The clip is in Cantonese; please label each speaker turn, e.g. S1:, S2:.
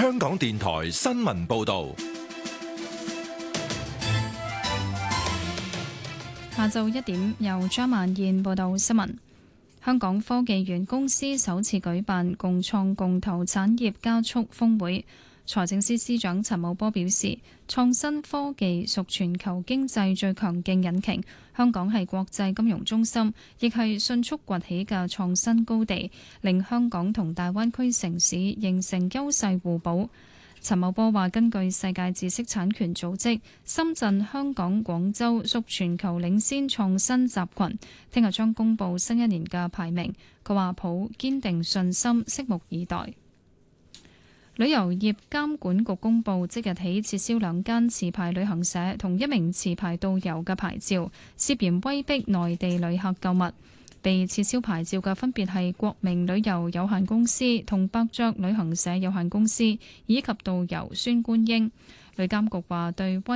S1: 香港電台新聞報道。
S2: 下晝1點，由張曼燕報道新聞。香港科技園公司首次舉辦共創共投產業加速峰會。財政司司長陳茂波表示，創新科技屬全球經濟最強勁引擎，香港係國際金融中心，亦係迅速崛起嘅創新高地，令香港同大灣區城市形成優勢互補。陳茂波話，根據世界知識產權組織，深圳、香港、廣州屬全球領先創新集群，聽日將公布新一年嘅排名。佢話抱堅定信心，拭目以待。旅遊業監管局公布，即日起撤銷2間持牌旅行社同1名持牌導遊嘅牌照，涉嫌威逼內地旅客購物。被撤銷牌照嘅分別係國明旅遊有限公司同百雀旅行社有限公司，以及導遊孫觀英。旅監局話對威